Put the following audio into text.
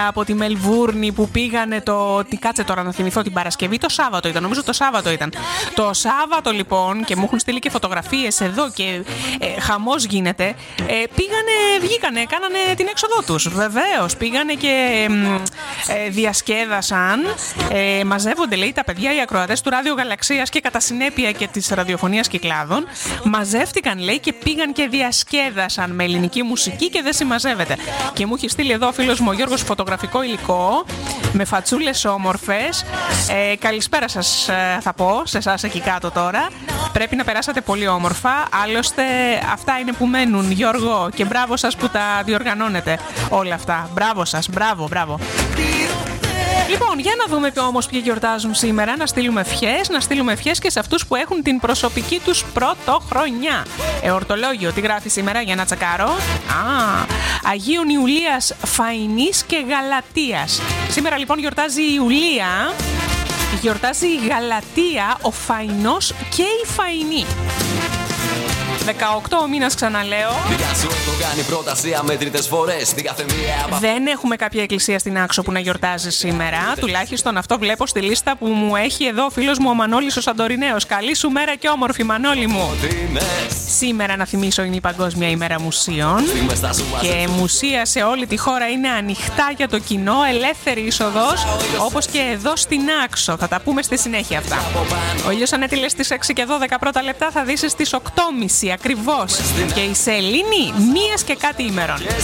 από τη Μελβούρνη που πήγανε τι κάτσε τώρα να θυμηθώ την Παρασκευή, το Σάββατο ήταν, νομίζω το Σάββατο ήταν. Το Σάββατο λοιπόν, και μου έχουν στείλει και φωτογραφίες εδώ και χαμός γίνεται, βγήκανε, κάνανε την έξοδό τους. Βεβαίως, πήγανε και διασκέδασαν, μαζεύονται λέει τα παιδιά, οι ακροατές του Ράδιο Γαλαξίας και κατά συνέπεια και της ραδιοφωνίας Κυκλάδων, μαζεύτηκαν λέει και πήγαν και διασκέδασαν με ελληνική μουσική και δεν συμμαζεύεται. Και μου έχει στείλει εδώ ο φίλος μου ο Γιώργος φωτογραφικό υλικό με φατσούλες όμορφες. Καλησπέρα σας θα πω σε εσάς εκεί κάτω τώρα. Πρέπει να περάσατε πολύ όμορφα. Άλλωστε αυτά είναι που μένουν, Γιώργο, και μπράβο σας που τα διοργανώνετε όλα αυτά. Μπράβο σας, μπράβο. Λοιπόν, για να δούμε όμως ποιοι γιορτάζουν σήμερα. Να στείλουμε ευχές και σε αυτούς που έχουν την προσωπική τους πρωτοχρονιά. Εορτολόγιο, τι γράφει σήμερα για να τσεκάρω. Αγίων Ιουλίας Φαϊνής και Γαλατίας. Σήμερα λοιπόν γιορτάζει η Ιουλία, γιορτάζει η Γαλατία, ο Φαϊνός και η Φαϊνή. 18 ο μήνας, ξαναλέω. Δεν έχουμε κάποια εκκλησία στην Άξο που να γιορτάζει σήμερα. Τουλάχιστον αυτό βλέπω στη λίστα που μου έχει εδώ ο φίλος μου ο Μανώλης ο Σαντορινέος. Καλή σου μέρα και όμορφη, Μανώλη μου. Σήμερα, να θυμίσω, είναι η Παγκόσμια ημέρα μουσείων. Και μουσεία σε όλη τη χώρα είναι ανοιχτά για το κοινό, ελεύθερη είσοδος, όπως και εδώ στην Άξο. Θα τα πούμε στη συνέχεια αυτά. Ο ήλιος ανέτειλε στις 6 και 12 πρώτα λεπτά, θα δεις στις 8.30 ακριβώς. Και η σελήνη 1 και κάτι ημερών.